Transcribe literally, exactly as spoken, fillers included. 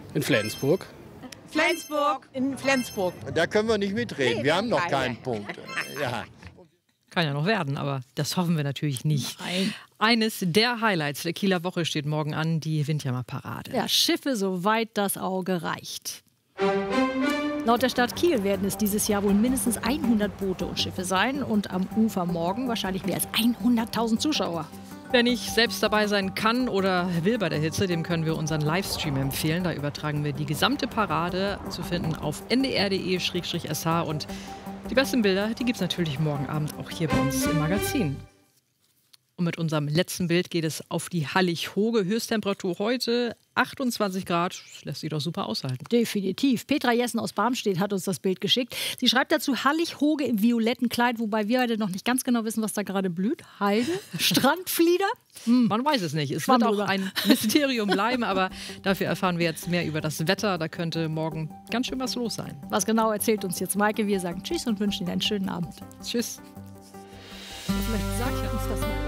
In Flensburg. Flensburg. In Flensburg. Da können wir nicht mitreden. Nee, wir haben noch keine. keinen Punkt. Ja. Kann ja noch werden, aber das hoffen wir natürlich nicht. Nein. Eines der Highlights der Kieler Woche steht morgen an, die Windjammer-Parade. Ja, Schiffe, soweit das Auge reicht. Laut der Stadt Kiel werden es dieses Jahr wohl mindestens hundert Boote und Schiffe sein und am Ufer morgen wahrscheinlich mehr als hunderttausend Zuschauer. Wer nicht selbst dabei sein kann oder will bei der Hitze, dem können wir unseren Livestream empfehlen. Da übertragen wir die gesamte Parade, zu finden auf n d r punkt d e slash s h, und die besten Bilder, die gibt es natürlich morgen Abend auch hier bei uns im Magazin. Und mit unserem letzten Bild geht es auf die Hallig-Hoge. Höchsttemperatur heute achtundzwanzig Grad. Das lässt sich doch super aushalten. Definitiv. Petra Jessen aus Barmstedt hat uns das Bild geschickt. Sie schreibt dazu Hallig-Hoge im violetten Kleid, wobei wir heute noch nicht ganz genau wissen, was da gerade blüht. Heide? Strandflieder? Hm. Man weiß es nicht. Es Schwamm wird auch drüber. ein Mysterium bleiben, aber dafür erfahren wir jetzt mehr über das Wetter. Da könnte morgen ganz schön was los sein. Was genau erzählt uns jetzt Maike? Wir sagen Tschüss und wünschen Ihnen einen schönen Abend. Tschüss. Vielleicht sagt er uns das mal.